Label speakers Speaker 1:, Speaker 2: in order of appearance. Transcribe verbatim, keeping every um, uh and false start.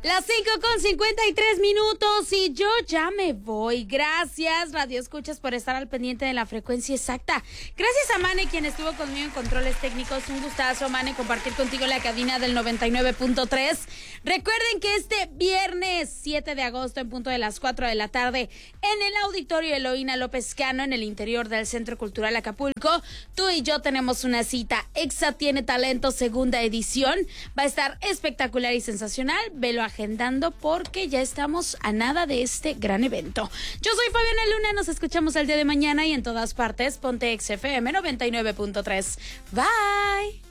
Speaker 1: Las cinco con cincuenta y tres minutos y yo ya me voy. Gracias, Radio Escuchas, por estar al pendiente de la frecuencia exacta. Gracias a Mane, quien estuvo conmigo en controles técnicos. Un gustazo, Mane, compartir contigo la cabina del noventa y nueve punto tres. Recuerden que este viernes siete de agosto, en punto de las cuatro de la tarde, en el Auditorio Eloína López Cano, en el interior del Centro Cultural Acapulco, tú y yo tenemos una cita. Exa tiene talento, segunda edición. Va a estar espectacular y sensacional. Velo a agendando porque ya estamos a nada de este gran evento. Yo soy Fabiana Luna, nos escuchamos el día de mañana y en todas partes. Ponte X F M noventa y nueve punto tres. Bye.